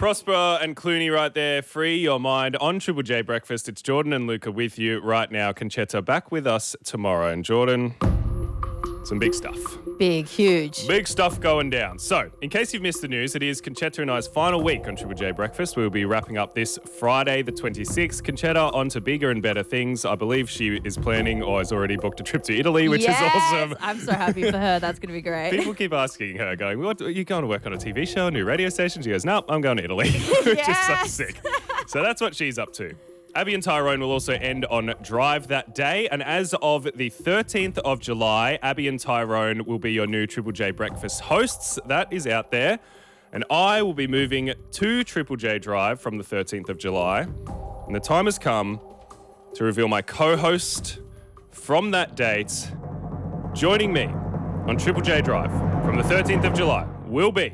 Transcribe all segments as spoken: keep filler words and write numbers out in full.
Prosper and Clooney right there. Free your mind on Triple J Breakfast. It's Jordan and Luca with you right now. Conchetta back with us tomorrow. And Jordan, some big stuff. Big, huge. Big stuff going down. So, in case you've missed the news, it is Conchetta and I's final week on Triple J Breakfast. We'll be wrapping up this Friday, the twenty-sixth. Conchetta on to bigger and better things. I believe she is planning or has already booked a trip to Italy, which yes! is awesome. I'm so happy for her. That's going to be great. People keep asking her, going, "What? Are you going to work on a T V show, a new radio station?" She goes, "No, I'm going to Italy," which Yes! is so sick. So that's what she's up to. Abby and Tyrone will also end on Drive that day. And as of the thirteenth of July, Abby and Tyrone will be your new Triple J Breakfast hosts. That is out there. And I will be moving to Triple J Drive from the thirteenth of July. And the time has come to reveal my co-host from that date. Joining me on Triple J Drive from the thirteenth of July will be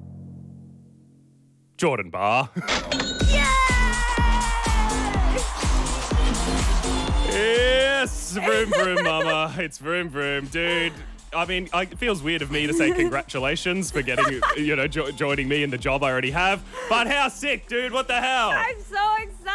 Jordan Barr. Yes, vroom vroom mama. It's vroom vroom, dude. I mean, it feels weird of me to say congratulations for getting, you know, jo- joining me in the job I already have. But how sick, dude? What the hell? I'm so excited.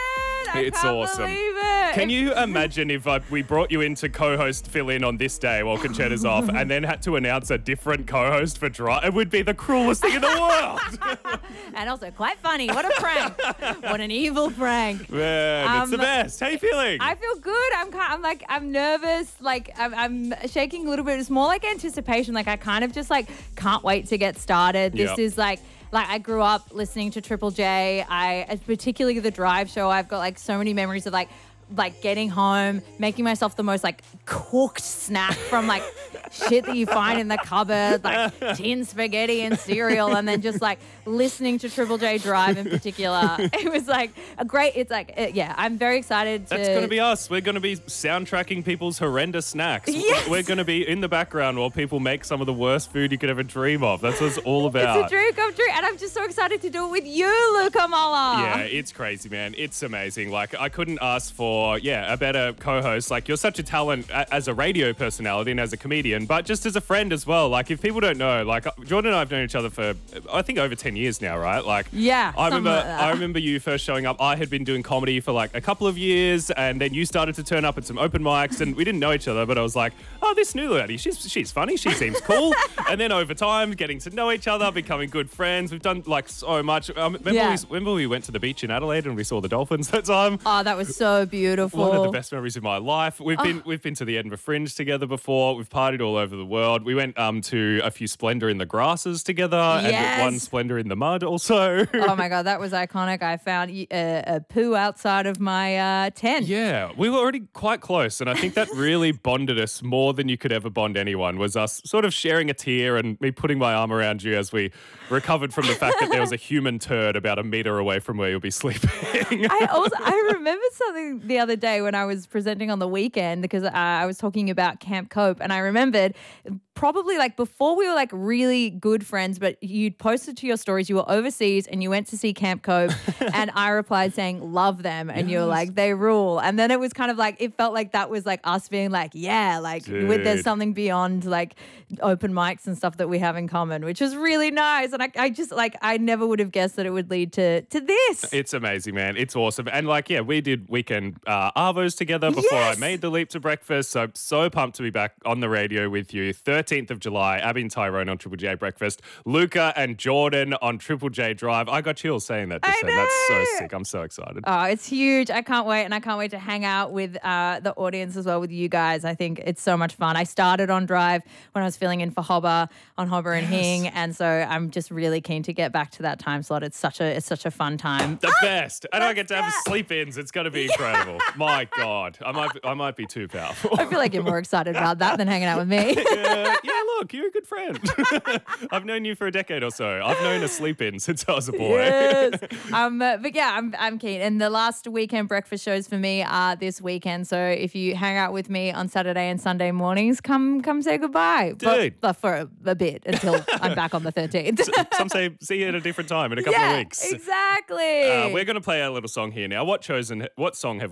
I It's can't awesome. believe it. Can you imagine if uh, we brought you in to co-host fill in on this day while Conchetta's off and then had to announce a different co-host for Drive? It would be the cruelest thing in the world. And also quite funny. What a prank. What an evil prank. Man, it's the Um, best. How you feeling? I feel good. I'm kind I'm like I'm nervous. Like I'm, I'm shaking a little bit. It's more like anticipation. Like I kind of just like can't wait to get started. This Yep. is like like I grew up listening to Triple J. I particularly the Drive show. I've got like so many memories of like like getting home, making myself the most like cooked snack from like shit that you find in the cupboard, like tin spaghetti and cereal, and then just like listening to Triple J Drive in particular. It was like a great, it's like, it, yeah, I'm very excited to. That's going to be us. We're going to be soundtracking people's horrendous snacks. Yes. We're going to be in the background while people make some of the worst food you could ever dream of. That's what it's all about. It's a dream come true, and I'm just so excited to do it with you, Luca Muller. Yeah, it's crazy, man. It's amazing. Like, I couldn't ask for, yeah, a better co-host. Like, you're such a talent a- as a radio personality and as a comedian, but just as a friend as well. Like, if people don't know, like, Jordan and I have known each other for, I think, over ten years now, right? Like, Yeah, I something remember, like that. I remember you first showing up. I had been doing comedy for like a couple of years, and then you started to turn up at some open mics, and we didn't know each other, but I was like, oh, this new lady, she's she's funny, she seems cool. And then over time, getting to know each other, becoming good friends. We've done like so much. Um, remember, Yeah. we, remember we went to the beach in Adelaide and we saw the dolphins that time? Oh, that was so beautiful. One of the best memories of my life. We've been we've been to the Edinburgh Fringe together before. We've partied all over the world. We went um to a few Splendor in the Grasses together, Yes. and one Splendor in the Mud also. Oh my God, that was iconic. I found a, a poo outside of my uh, tent. Yeah, we were already quite close, and I think that really bonded us more than you could ever bond anyone, was us sort of sharing a tear and me putting my arm around you as we recovered from the fact that there was a human turd about a metre away from where you'll be sleeping. I also I remembered something the other day when I was presenting on the weekend, because uh, I was talking about Camp Cope, and I remembered probably like before we were like really good friends, but you'd posted to your stories you were overseas and you went to see Camp Cope, and I replied saying love them, and you were like they rule, and then it was kind of like it felt like that was like us being like yeah like with, there's Dude. something beyond like open mics and stuff that we have in common, which was really nice, and I, I just like I never would have guessed that it would lead to to this. It's amazing, man. It's awesome. And like, yeah, we did weekend uh, Arvos together before Yes. I made the leap to breakfast. So, so pumped to be back on the radio with you. thirteenth of July, Abby and Tyrone on Triple J Breakfast, Luca and Jordan on Triple J Drive. I got chills saying that just I then. That's so know. sick. I'm so excited. Oh, it's huge. I can't wait. And I can't wait to hang out with uh, the audience as well, with you guys. I think it's so much fun. I started on Drive when I was filling in for Hobber on Hobber and Hing. And so I'm just really keen to get back to that time slot. It's such a it's such a fun time. The best. And I get to have that. sleep-ins. It's going to be incredible. My God. I might, be, I might be too powerful. I feel like you're more excited about that than hanging out with me. yeah, yeah, look, you're a good friend. I've known you for a decade or so. I've known a sleep-in since I was a boy. Yes. Um, uh, but yeah, I'm I'm keen. And the last weekend breakfast shows for me are this weekend. So if you hang out with me on Saturday and Sunday mornings, come come say goodbye. Dude. But, but for a, a bit until I'm back on the thirteenth. Some say see you at a different time in a couple yeah, of weeks. exactly. Uh, we're going to play our little song here now. What chosen? What song have we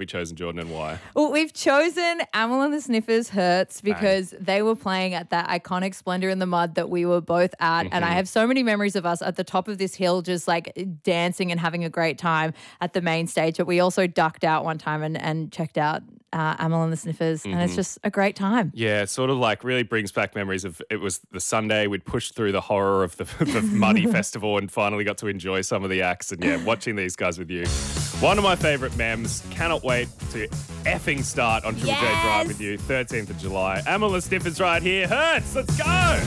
chosen, Jordan, and why? Well, we've chosen Amyl and the Sniffers Hurts because Bang. They were playing at that iconic Splendor in the Mud that we were both at. Mm-hmm. And I have so many memories of us at the top of this hill just like dancing and having a great time at the main stage. But we also ducked out one time and, and checked out uh, Amyl and the Sniffers. Mm-hmm. And it's just a great time. Yeah, it sort of like really brings back memories of it was the Sunday we'd pushed through the horror of the, the Muddy Festival and finally got to enjoy some of the acts. And yeah, watching these guys with you. One of my favourite memes. Cannot wait to effing start on Triple yes. J Drive with you. thirteenth of July. Amyl and Sniffers right here. Hurts. Let's go.